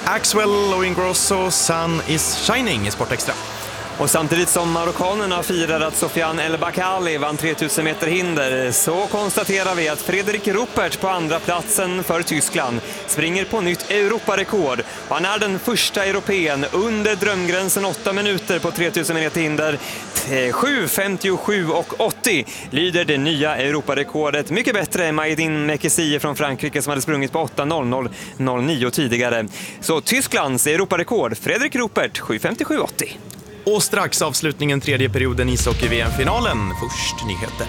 Axwell och Ingrosso, Sun is Shining i Sportextra. Och samtidigt som marockanerna firar att Sofiane El Bakkali vann 3000 meter hinder så konstaterar vi att Frederik Ruppert på andra platsen för Tyskland springer på nytt Europarekord. Han är den första europeen under drömgränsen 8 minuter på 3000 meter hinder. 7:57,80 lyder det nya Europarekordet. Mycket bättre än Maïdine Mekessie från Frankrike som hade sprungit på 8:00,09 tidigare. Så Tysklands Europarekord, Frederik Ruppert, 7:57,80. Och strax avslutningen tredje perioden ishockey-VM-finalen. Först nyheter.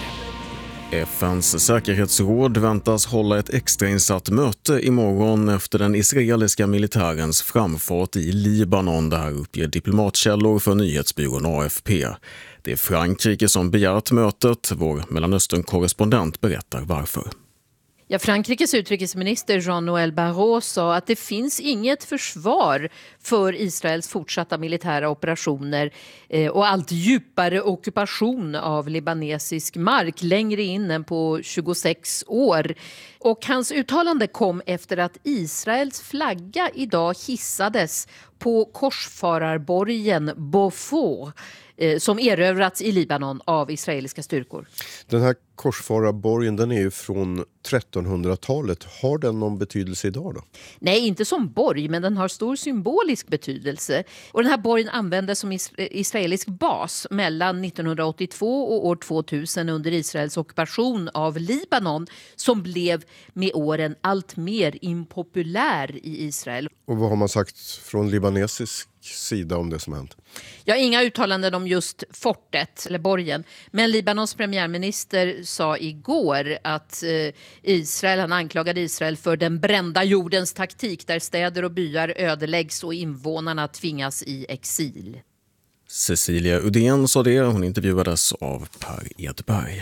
FNs säkerhetsråd väntas hålla ett extrainsatt möte imorgon efter den israeliska militärens framfart i Libanon, där uppger diplomatkällor för nyhetsbyrån AFP. Det är Frankrike som begärt mötet. Vår Mellanöstern-korrespondent berättar varför. Ja, Frankrikes utrikesminister Jean-Noël Barrot sa att det finns inget försvar för Israels fortsatta militära operationer och allt djupare ockupation av libanesisk mark längre in än på 26 år. Och hans uttalande kom efter att Israels flagga idag hissades på korsfararborgen Beaufort som erövrats i Libanon av israeliska styrkor. Den här korsfararborgen, den är ju från 1300-talet. Har den någon betydelse idag då? Nej, inte som borg, men den har stor symbolisk betydelse. Och den här borgen användes som israelisk bas mellan 1982 och år 2000 under Israels ockupation av Libanon, som blev med åren allt mer impopulär i Israel. Och vad har man sagt från libanesisk sida om det som hänt? Ja, inga uttalanden om just fortet eller borgen. Men Libanons premiärminister sa igår att han anklagade Israel för den brända jordens taktik där städer och byar ödeläggs och invånarna tvingas i exil. Cecilia Udén sa det, hon intervjuades av Per Edberg.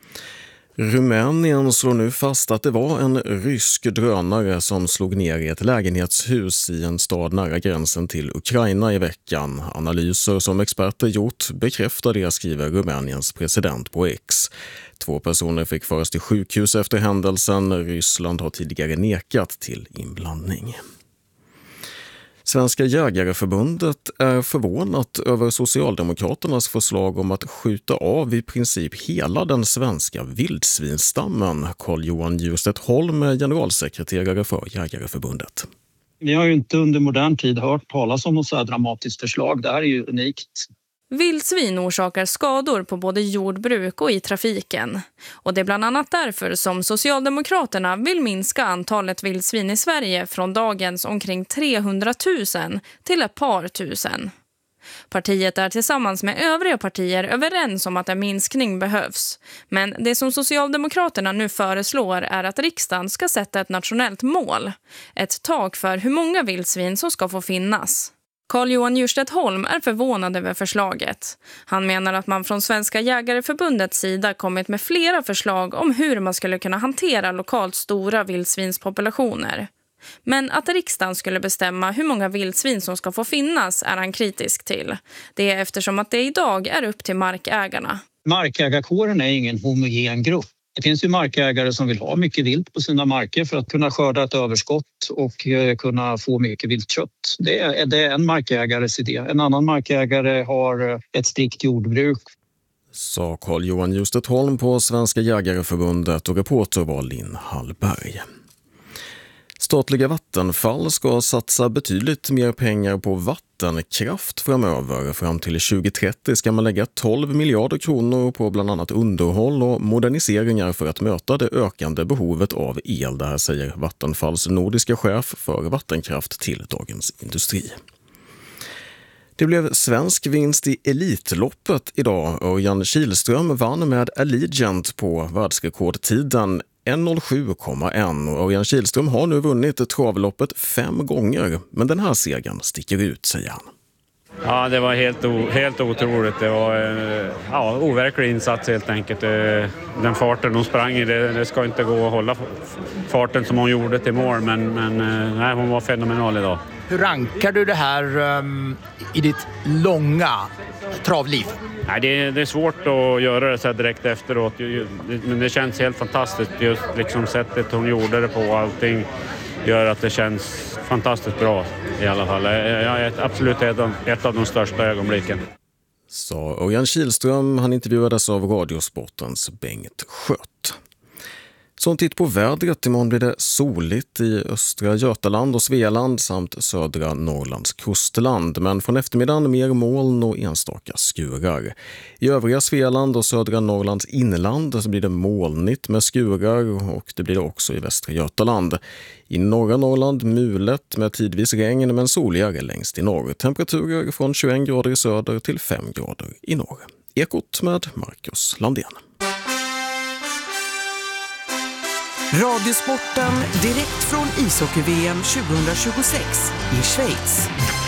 Rumänien slår nu fast att det var en rysk drönare som slog ner i ett lägenhetshus i en stad nära gränsen till Ukraina i veckan. Analyser som experter gjort bekräftar det, skriver Rumäniens president på X. 2 personer fick föras till sjukhus efter händelsen. Ryssland har tidigare nekat till inblandning. Svenska jägareförbundet är förvånat över Socialdemokraternas förslag om att skjuta av i princip hela den svenska vildsvinstammen. Carl-Johan Djurstedt Holm är generalsekreterare för Jägareförbundet. Vi har ju inte under modern tid hört talas om något så här dramatiskt förslag. Det här är ju unikt. Vildsvin orsakar skador på både jordbruk och i trafiken. Och det är bland annat därför som Socialdemokraterna vill minska antalet vildsvin i Sverige från dagens omkring 300 000 till ett par tusen. Partiet är tillsammans med övriga partier överens om att en minskning behövs. Men det som Socialdemokraterna nu föreslår är att riksdagen ska sätta ett nationellt mål. Ett tak för hur många vildsvin som ska få finnas. Carl-Johan Djurstedt Holm är förvånad över förslaget. Han menar att man från Svenska jägareförbundets sida kommit med flera förslag om hur man skulle kunna hantera lokalt stora vildsvinspopulationer. Men att riksdagen skulle bestämma hur många vildsvin som ska få finnas är han kritisk till. Det är eftersom att det idag är upp till markägarna. Markägarkåren är ingen homogen grupp. Det finns ju markägare som vill ha mycket vilt på sina marker för att kunna skörda ett överskott och kunna få mycket viltkött. Det är en markägares idé. En annan markägare har ett strikt jordbruk. Sa Carl-Johan Djurstedt Holm på Svenska jägareförbundet och reporter var Linn Hallberg. Statliga Vattenfall ska satsa betydligt mer pengar på vattenkraft framöver. Fram till 2030 ska man lägga 12 miljarder kronor på bland annat underhåll och moderniseringar för att möta det ökande behovet av el. Det här säger Vattenfalls nordiska chef för vattenkraft till Dagens Industri. Det blev svensk vinst i Elitloppet idag. Örjan Kihlström vann med Allegiant på världsrekordtiden 1:07,1. Örjan Kihlström har nu vunnit travloppet 5 gånger, men den här segern sticker ut, säger han. Ja, det var helt otroligt. Det var en overklig insats helt enkelt. Den farten hon sprang i, det ska inte gå att hålla farten som hon gjorde till mål, men nej, hon var fenomenal idag. Hur rankar du det här i ditt långa travliv? Nej, det är svårt att göra det så här direkt efteråt, men det känns helt fantastiskt just liksom sättet hon gjorde det på, allting. gör att det känns fantastiskt bra i alla fall. Jag är absolut ett av de största ögonblicken. Sa Örjan Kihlström, han intervjuades av Radiosportens Bengt Skött. Så en titt på vädret. Imorgon blir det soligt i östra Götaland och Svealand samt södra Norrlands kustland. Men från eftermiddagen mer moln och enstaka skurar. I övriga Svealand och södra Norrlands inland så blir det molnigt med skurar och det blir det också i västra Götaland. I norra Norrland mulet med tidvis regn men soligare längst i norr. Temperaturer från 21 grader i söder till 5 grader i norr. Ekot med Marcus Landén. Radiosporten direkt från ishockey-VM 2026 i Schweiz.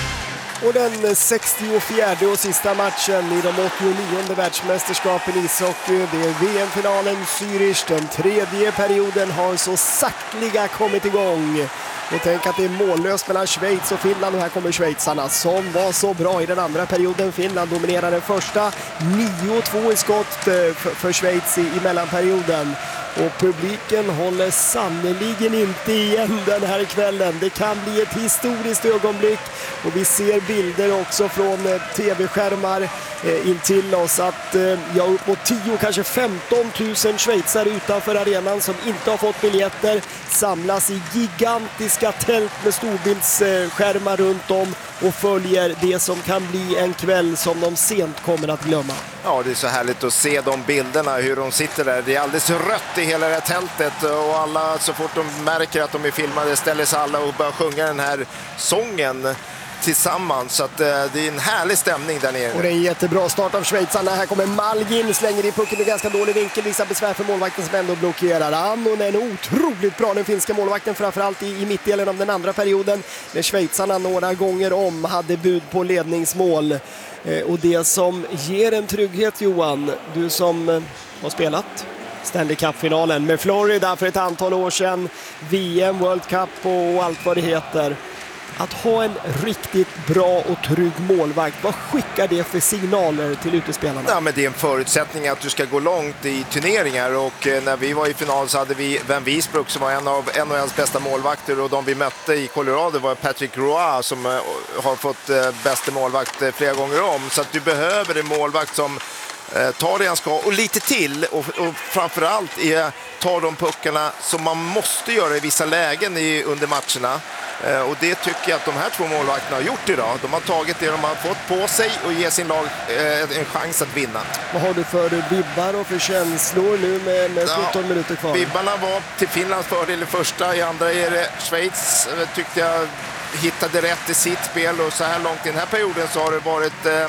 Och den 64:e och sista matchen i de 89:e världsmästerskapen ishockey. Det är VM-finalen Zürich. Den tredje perioden har så saktliga kommit igång. Och tänk att det är mållöst mellan Schweiz och Finland. Och här kommer schweizarna som var så bra i den andra perioden. Finland dominerar den första. 9-2 i skott för Schweiz i mellanperioden. Och publiken håller sannoliken inte igen den här kvällen. Det kan bli ett historiskt ögonblick. Och vi ser bilder också från tv-skärmar in till oss att upp mot 10, kanske 15 000 schweizare utanför arenan som inte har fått biljetter samlas i gigantiska tält med storbildsskärmar runt om och följer det som kan bli en kväll som de sent kommer att glömma. Ja, det är så härligt att se de bilderna, hur de sitter där. Det är alldeles rött i hela det här tältet och alla, så fort de märker att de är filmade, ställer sig alla och börjar sjunga den här sången tillsammans. Så att det är en härlig stämning där nere. Och det är en jättebra start av schweizarna. Här kommer Malgin, slänger i pucken i ganska dålig vinkel. Visar besvär för målvakten som ändå blockerar. Annonen är otroligt bra, den finska målvakten, framförallt i mittdelen av den andra perioden. När schweizarna några gånger om hade bud på ledningsmål. Och det som ger en trygghet, Johan, du som har spelat Stanley Cup-finalen med Florida för ett antal år sedan, VM, World Cup och allt vad det heter. Att ha en riktigt bra och trygg målvakt, vad skickar det för signaler till utespelarna? Ja, men det är en förutsättning att du ska gå långt i turneringar, och när vi var i final så hade vi Van Wiesbruck som var en av NHLs bästa målvakter, och de vi mötte i Colorado var Patrick Roy som har fått bästa målvakt flera gånger om. Så att du behöver en målvakt som tar det han ska och lite till, och framförallt tar de puckarna som man måste göra i vissa lägen under matcherna. Och det tycker jag att de här två målvakterna har gjort idag. De har tagit det de har fått på sig och ger sin lag en chans att vinna. Vad har du för vibbar och för känslor nu med 17 minuter kvar? Vibbarna var till Finlands fördel i första, i andra är det Schweiz. Tyckte jag hittade rätt i sitt spel, och så här långt i den här perioden så har det varit...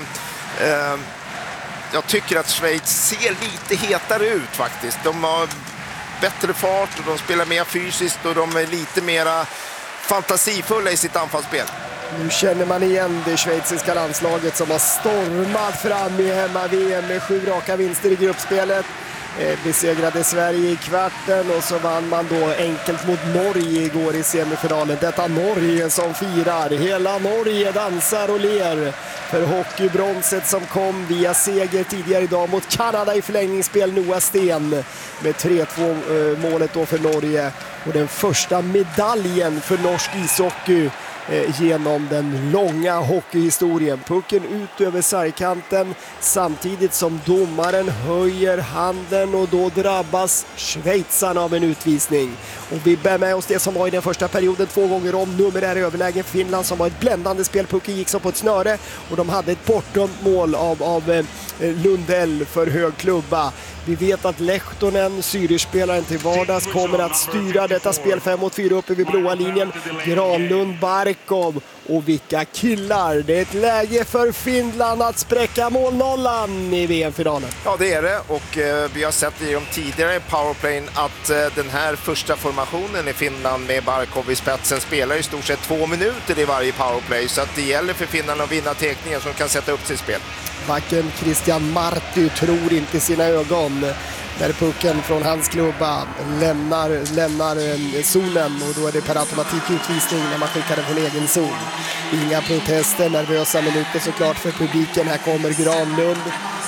jag tycker att Schweiz ser lite hetare ut faktiskt. De har bättre fart och de spelar mer fysiskt och de är lite mera fantasifulla i sitt anfallsspel. Nu känner man igen det schweiziska landslaget som har stormat fram i hemma-VM med 7 raka vinster i gruppspelet. Besegrade Sverige i kvarten och så vann man då enkelt mot Norge igår i semifinalen. Detta Norge som firar. Hela Norge dansar och ler för hockeybronset som kom via seger tidigare idag mot Kanada i förlängningsspel. Noah Sten med 3-2 målet då för Norge. Och den första medaljen för norsk ishockey genom den långa hockeyhistorien. Pucken ut över sargkanten samtidigt som domaren höjer handen, och då drabbas schweizarna av en utvisning. Och vi bär med oss det som var i den första perioden 2 gånger om. Numerär överlägen Finland som var ett bländande spel. Pucken gick så på ett snöre och de hade ett bortdömt mål av Lundell för hög klubba. Vi vet att Lehtonen, Zürich-spelaren till vardags, kommer att styra detta spel 5-4 uppe vid blåa linjen. Granlund, Barkov, och vilka killar! Det är ett läge för Finland att spräcka målnollan i VM-finalen. Ja, det är det, och vi har sett i de tidigare powerplayen att den här första formationen i Finland med Barkov i spetsen spelar i stort sett 2 minuter i varje powerplay, så att det gäller för Finland att vinna tekningen som kan sätta upp sitt spel. Backen Christian Marty tror inte sina ögon när pucken från hans klubba lämnar zonen, och då är det per automatik utvisning när man skickar den från egen zon. Inga protester, nervösa minuter såklart för publiken. Här kommer Granlund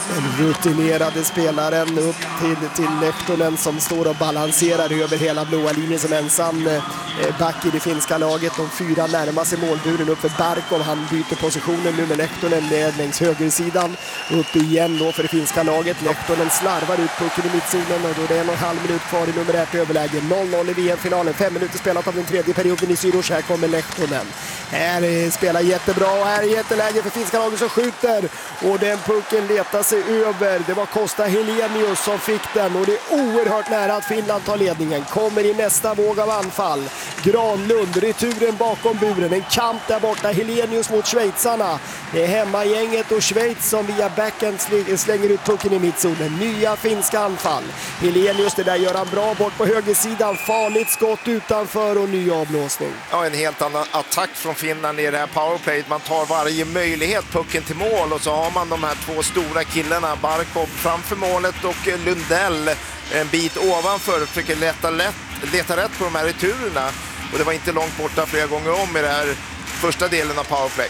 Den rutinerade spelaren upp till Lehtonen som står och balanserar över hela blåa linjen som ensam back i det finska laget. De 4 närmar sig målburen upp för Barkov. Han byter positionen nu med Lehtonen längs högersidan. Upp igen då för det finska laget. Lehtonen slarvar ut pucken i mittzonen och då det är 1,5 minut kvar i numerärt överläge. 0-0 i VM-finalen. 5 minuter spelat av den tredje perioden i Syros. Här kommer Lehtonen. Här spelar jättebra och här är jätteläge för finska laget som skjuter. Och den pucken letar sig över. Det var Kosta Helenius som fick den och det är oerhört nära att Finland tar ledningen. Kommer i nästa våg av anfall. Granlund, returen bakom buren. En kamp där borta. Helenius mot schweizarna. Det är hemmagänget och Schweiz som via backhand slänger ut pucken i mittzonen. Nya finska anfall. Helenius, det där gör han bra bort på högersidan. Farligt skott utanför och ny avblåsning. Ja, en helt annan attack från Finland i det här powerplayet. Man tar varje möjlighet pucken till mål och så har man de här 2 stora killarna. Barkov framför målet och Lundell en bit ovanför. Försöker leta rätt på de här returerna. Och det var inte långt borta flera gånger om i det här första delen av powerplay.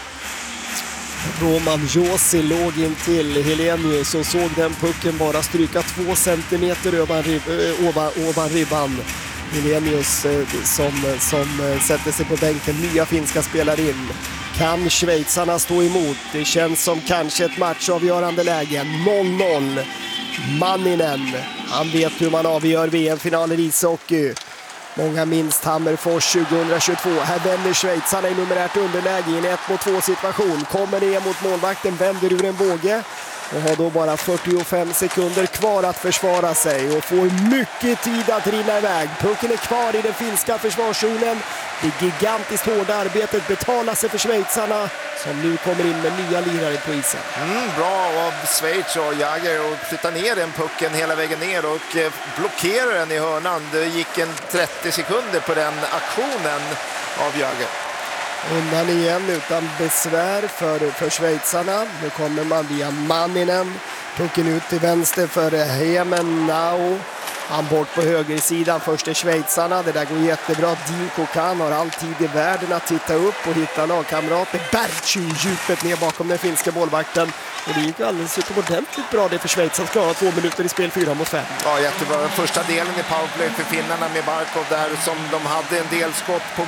Roman Josi låg in till Helenius och såg den pucken bara stryka 2 centimeter ovan ribban. Helenius som sätter sig på bänken. Nya finska spelar in. Kan schweizarna stå emot? Det känns som kanske ett matchavgörande läge. 0-0. Manninen, han vet hur man avgör VM-finalen i ishockey. Många minst Hammerfors 2022. Här vänder schweizarna i numerärt underläge i en 1-2 situation. Kommer ner mot målvakten, vänder ur en båge. Och har då bara 45 sekunder kvar att försvara sig och får mycket tid att rinna iväg. Pucken är kvar i den finska försvarszonen. Det gigantiskt hårda arbetet betalar sig för schweizarna som nu kommer in med nya lirare på isen. Bra av Schweiz och Jäger och flytta ner den pucken hela vägen ner och blockera den i hörnan. Det gick en 30 sekunder på den aktionen av Jäger. Undan igen utan besvär för schweizarna. Nu kommer man via Manninen. Pucken ut till vänster för Hemenau. Han bort på högersidan. Först är schweizarna. Det där går jättebra. Dean Kokan har all tid i världen att titta upp och hitta lagkamrater. Bertsch i djupet ner bakom den finska målvakten. Och det gick alldeles utomordentligt bra det för Schweiz att klara 2 minuter i spel 4-5. Ja, jättebra. Den första delen i powerplay för finnarna med Barkov där som de hade en del skott på